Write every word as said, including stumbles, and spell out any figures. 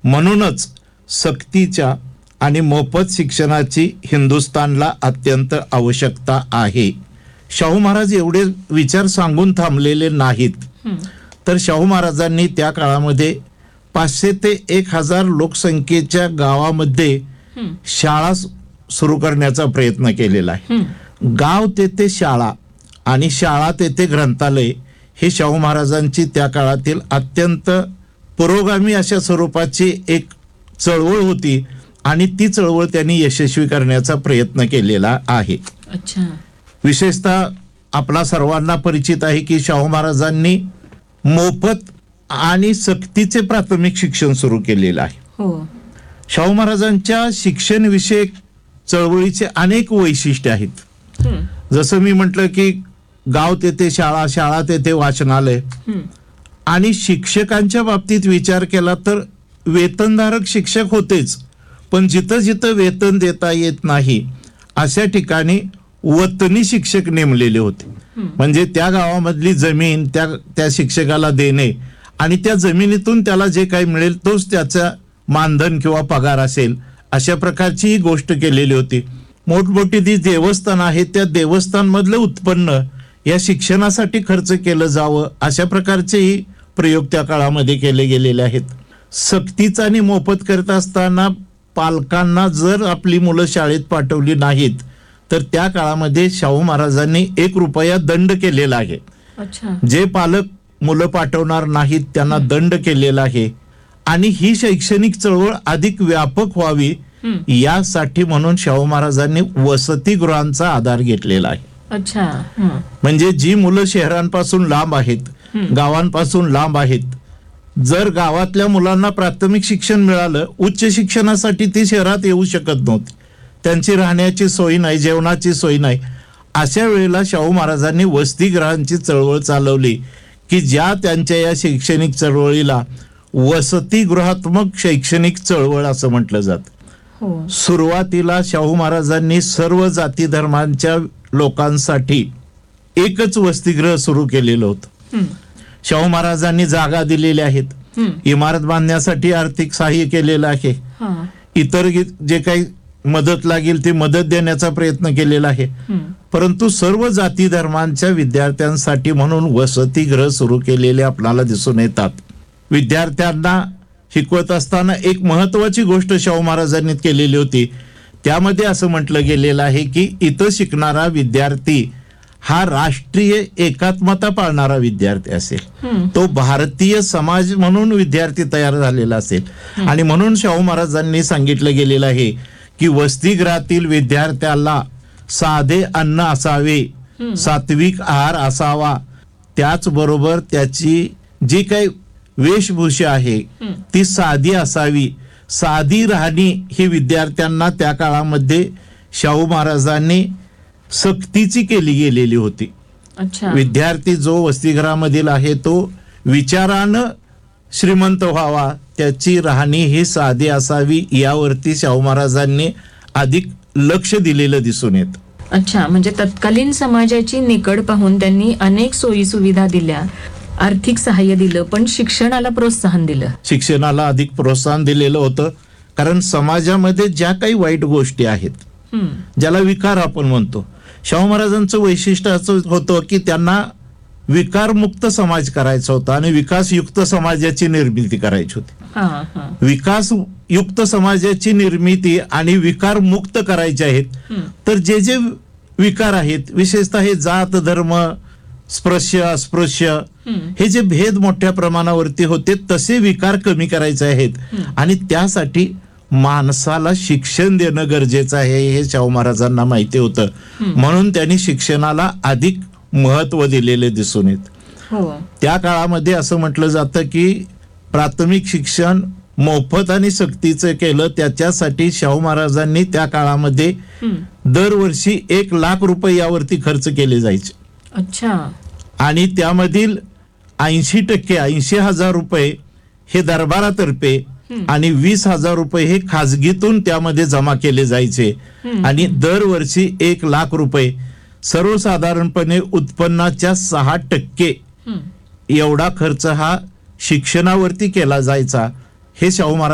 म्हणूनच सक्तीच्या आणि मोफत शिक्षणाची हिंदुस्थानला अत्यंत आवश्यकता आहे. शाहू महाराज एवढे विचार सांगून थांबलेले नाहीत, तर शाहू महाराजांनी त्या काळामध्ये पाचशे ते एक हजार लोकसंख्येच्या गावामध्ये शाळा सुरू करण्याचा प्रयत्न केलेला आहे. गाव तेथे शाळा आणि शाळा तेथे ग्रंथालय हे शाहू महाराजांची त्या काळातील अत्यंत पुरोगामी अशा स्वरूपाची एक चळवळ होती आणि ती चळवळ त्यांनी यशस्वी करण्याचा प्रयत्न केलेला आहे. अच्छा. विशेषतः आपला सर्वांना परिचित आहे की शाहू महाराजांनी मोफत आणि सक्तीचे प्राथमिक शिक्षण सुरू केलेलं आहे. हो. शाहू महाराजांच्या शिक्षण विषयक चळवळीचे अनेक वैशिष्ट्य आहेत. जसं मी म्हटलं की गाव तेथे शाळा, शाळा तेथे वाचनालय, आणि शिक्षकांच्या बाबतीत विचार केला तर वेतनधारक शिक्षक होतेच, पण जिथं जिथं वेतन देता येत नाही अशा ठिकाणी वतनी शिक्षक नेमलेले होते. म्हणजे त्या गावामधली जमीन त्या त्या शिक्षकाला देणे आणि त्या जमिनीतून त्याला जे काही मिळेल तोच त्याचा मानधन किंवा पगार असेल, अशा प्रकारची ही गोष्ट केलेली होती. मोठमोठी जी देवस्थान आहेत त्या देवस्थानमधलं उत्पन्न या शिक्षणासाठी खर्च केलं जावं, अशा प्रकारचेही प्रयोग त्या काळामध्ये केले गेलेले आहेत. सक्तीचा आणि मोफत करत असताना पालकांना जर आपली मुलं शाळेत पाठवली नाहीत तर त्या काळामध्ये शाहू महाराजांनी एक रुपया दंड केलेला आहे. जे पालक मुलं पाठवणार नाहीत त्यांना दंड केलेला आहे. आणि ही शैक्षणिक चळवळ अधिक व्यापक व्हावी यासाठी म्हणून शाहू महाराजांनी वसतिगृहांचा आधार घेतलेला आहे. अच्छा. म्हणजे जी मुलं शहरांपासून लांब आहेत, गावांपासून लांब आहेत, जर गावातल्या मुलांना प्राथमिक शिक्षण मिळालं, उच्च शिक्षणासाठी ती शहरात येऊ शकत नव्हती, त्यांची राहण्याची सोय नाही, जेवणाची सोय नाही, अशा वेळेला शाहू महाराजांनी वसतिगृहांची चळवळ चालवली की ज्या त्यांच्या या शैक्षणिक चळवळीला वसतिगृहात्मक शैक्षणिक चळवळ असं म्हटलं जातं. सुरुवातीला शाहू महाराजांनी सर्व जाती धर्मांच्या लोकांसाठी एकच वसतिगृह सुरू केलेलं होतं. शाहू महाराजांनी जागा दिलेल्या आहेत, इमारत बांधण्यासाठी आर्थिक सहाय्य केलेलं आहे, इतर जे काही मदत लागेल ती मदत देण्याचा प्रयत्न केलेला आहे. परंतु सर्व जाती धर्मांच्या विद्यार्थ्यांसाठी म्हणून वसतिगृह सुरू केलेले आपल्याला दिसून येतात. विद्यार्थ्यांना शिकवत असताना एक महत्वाची गोष्ट शाहू महाराजांनी केलेली होती, त्यामध्ये असं म्हटलं गेलेलं आहे की इथं शिकणारा विद्यार्थी हा राष्ट्रीय एकात्मता पाळणारा विद्यार्थी असेल, तो भारतीय समाज म्हणून विद्यार्थी तयार झालेला असेल. आणि म्हणून शाहू महाराजांनी सांगितलं गेलेलं आहे की वसतिगृहातील विद्यार्थ्याला साधे अन्न असावे, सात्विक आहार असावा, त्याचबरोबर त्याची जी काही वेशभूषा आहे ती साधी असावी. साधी राहणी ही विद्यार्थ्यांना त्या काळामध्ये शाहू महाराजांनी सक्तीची केली गेलेली होती. विद्यार्थी जो वसतिगृहामधील आहे तो विचारानं श्रीमंत व्हावा, त्याची राहणी ही साधी असावी, यावरती शाहू महाराजांनी अधिक लक्ष दिलेलं दिसून येत. अच्छा. म्हणजे तत्कालीन समाजाची निकड पाहून त्यांनी अनेक सोयी सुविधा दिल्या, आर्थिक सहाय्य दिलं, पण शिक्षणाला प्रोत्साहन दिलं. शिक्षणाला अधिक प्रोत्साहन दिलेलं होतं, कारण समाजामध्ये ज्या काही वाईट गोष्टी आहेत, ज्याला विकार आपण म्हणतो, शाहू महाराजांचं वैशिष्ट्य असं होतं की त्यांना विकारमुक्त समाज करायचा होता आणि विकासयुक्त समाजाची निर्मिती करायची होती. विकासयुक्त समाजाची निर्मिती आणि विकार मुक्त करायचे आहेत, तर जे जे विकार आहेत, विशेषतः हे जात धर्म स्पृश्य अस्पृश्य हे जे भेद मोठ्या प्रमाणावरती होते तसे विकार कमी करायचे आहेत. आणि त्यासाठी माणसाला शिक्षण देणं गरजेचं आहे हे शाहू महाराजांना माहिती होतं. म्हणून त्यांनी शिक्षणाला अधिक महत्व दिलेले दिसून येत. त्या काळामध्ये असं म्हटलं जातं की प्राथमिक शिक्षण मोफत आणि सक्तीचं केलं, त्याच्यासाठी शाहू महाराजांनी त्या काळामध्ये दरवर्षी एक लाख रुपये यावरती खर्च केले जायचे. अच्छा. आणि त्यामधील ऐंशी टक्के ऐंशी हजार रुपये हे दरबारातर्फे आणि वीस हजार रुपये हे खाजगीतून त्यामध्ये जमा केले जायचे. आणि दरवर्षी एक लाख रुपये सर्वसाधारणपणे उत्पन्नाच्या सहा टक्के एवढा खर्च हा शिक्षणावरती केला जायचा. हे शाहू महाराज